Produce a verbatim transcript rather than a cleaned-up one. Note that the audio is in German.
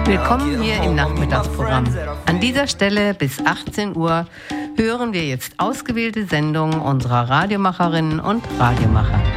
Willkommen hier im Nachmittagsprogramm. An dieser Stelle bis achtzehn Uhr hören wir jetzt ausgewählte Sendungen unserer Radiomacherinnen und Radiomacher.